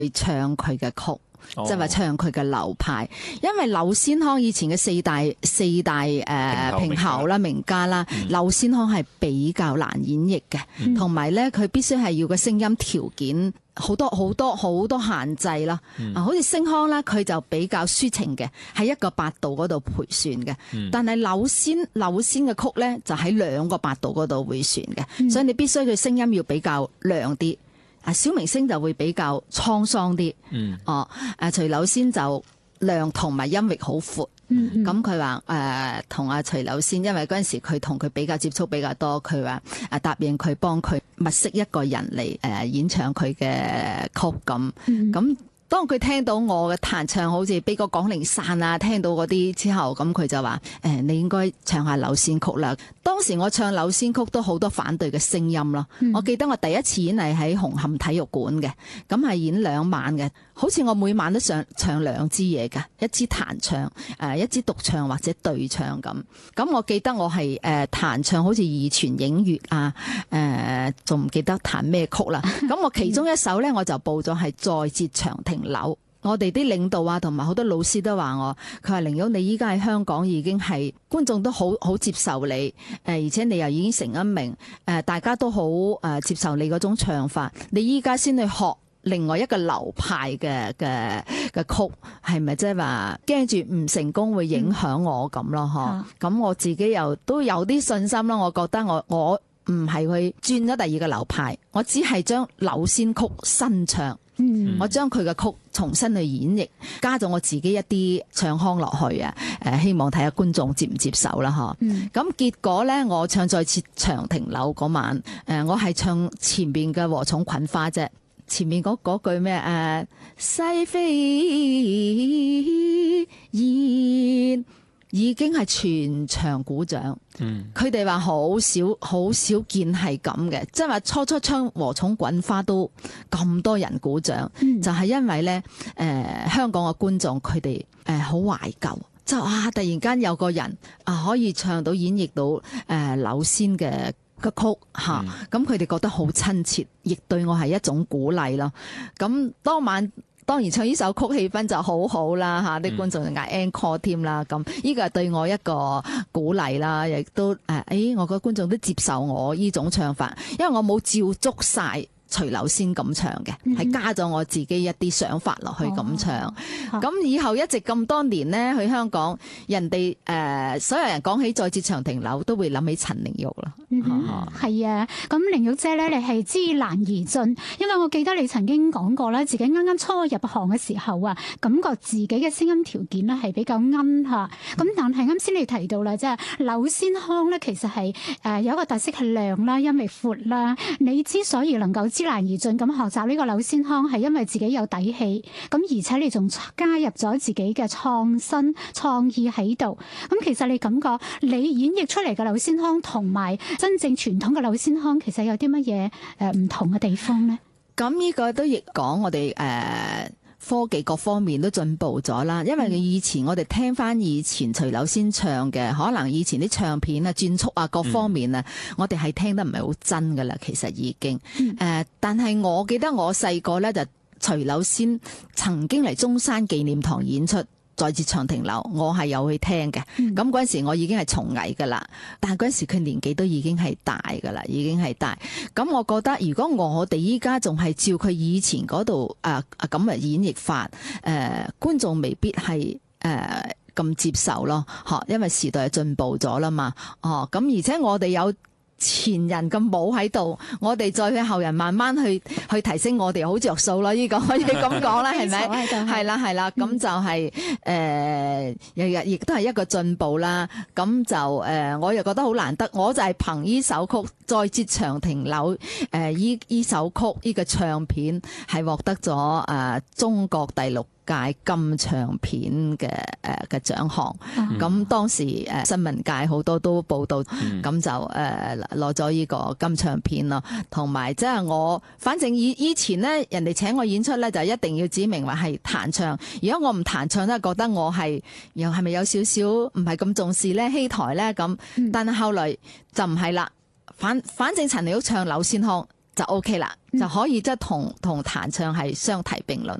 去唱佢嘅曲。即係話唱佢嘅流派，因為柳先康以前嘅四大評喉啦、名家啦，柳先康係比較難演繹嘅，同埋咧佢必須係要個聲音條件好多限制啦。好似星康啦，佢就比較抒情嘅，喺一個八度嗰度陪旋嘅，但係柳先嘅曲咧就喺兩個八度嗰度會旋嘅，所以你必須佢聲音要比較亮啲。小明星就會比較滄桑啲，徐柳先就亮同埋音域好闊。咁佢話同阿徐柳先，因為嗰陣時佢同佢比較接觸比較多，佢話答應佢幫佢物色一個人嚟演唱佢嘅曲咁。當佢聽到我嘅彈唱好似《悲歌廣陵散》啊，聽到嗰啲之後，咁佢就話你應該唱下柳仙曲啦。當時我唱柳仙曲都好多反對嘅聲音咯。我記得我第一次演係喺紅磡體育館嘅，咁係演2晚嘅，好似我每晚都唱2支嘢㗎，一支彈唱，一支獨唱或者對唱咁。咁我記得我係彈唱好似二泉映月啊，仲唔記得彈咩曲啦。咁我其中一首咧我就報咗係再折長亭柳。我哋啲領導啊，同埋好多老師都話我，佢話凌玉你依家喺香港已經係觀眾都好接受你，而且你又已經成一名，大家都好接受你嗰種唱法，你依家先去學另外一個流派嘅曲，係咪即係話驚住唔成功會影響我咁咯？咁我自己又都有啲信心啦，我覺得我唔係去轉咗第二個流派，我只係將柳仙曲新唱。我將佢嘅曲重新去演繹，加咗我自己一啲唱腔落去啊！希望睇下觀眾接唔接受啦，咁結果咧，我唱再折長亭柳嗰晚，我係唱前邊嘅禾蟲滾花啫，前面嗰句咩西飛燕。已經係全場鼓掌，佢哋話好少見係咁嘅，即係話初唱禾蟲滾花都咁多人鼓掌，就係因為咧香港嘅觀眾佢哋好懷舊，就突然間有個人可以唱到演繹到柳仙嘅曲嚇，咁佢哋覺得好親切，亦對我係一種鼓勵咯。咁當晚。當然唱呢首曲氣氛就好好啦嚇，啲觀眾就嗌 encore 添啦，咁呢個係對我一個鼓勵啦，亦都我覺得觀眾都接受我呢種唱法，因為我冇照足晒徐柳仙咁唱嘅，係加咗我自己一啲想法落去咁唱。咁以後一直咁多年呢，去香港人哋所有人講起再折長亭柳，都會諗起陳玲玉啦。 係啊，咁玲玉姐咧，你係知難而進，因為我記得你曾經講過咧，自己啱啱初入行嘅時候啊，感覺自己嘅聲音條件咧係比較奀嚇。咁但係啱先你提到啦，即係柳仙腔咧，其實係有一個特色係亮啦，音域闊啦。你之所以能夠知難而進咁學習呢個柳仙腔，係因為自己有底氣，咁而且你仲加入咗自己嘅創新創意喺度。咁其實你感覺你演繹出嚟嘅柳仙腔同埋真正傳統嘅柳仙腔，其實有啲乜嘢唔同嘅地方呢？ 咁呢個都亦講我哋科技各方面都進步咗啦。因為以前我哋聽翻以前徐柳仙唱嘅，可能以前啲唱片啊、轉速啊各方面啊，我哋係聽得唔係好真噶啦。其實已經但係我記得我細個咧就徐柳仙曾經嚟中山紀念堂演出。再折長亭柳，我係有去聽嘅。咁嗰陣時我已經係從藝噶啦，但係嗰陣時佢年紀都已經係大噶啦，已經係大。咁我覺得如果我哋依家仲係照佢以前嗰度咁嘅演繹法，觀眾未必係咁接受咯。因為時代係進步咗啦嘛。咁而且我哋有前人咁冇喺度，我哋再去後人慢慢去提升我哋好着數啦。呢個可以咁講啦，係咪？係啦，咁就係亦都係一個進步啦。咁就我又覺得好難得，我就係憑呢首曲再折長亭柳呢首曲呢個唱片係獲得咗中國第6屆金唱片嘅獎項。咁當時新聞界好多都報道，咁就攞咗呢個金唱片咯。同埋即係我反正以前咧，人哋請我演出咧就一定要指明話係彈唱。如果我唔彈唱咧，覺得我係咪有少少唔係咁重視咧，欺台咧咁。但係後來就唔係啦，反正陳玲玉唱柳仙腔就就 OK 啦，就可以即係同彈唱係相提並論。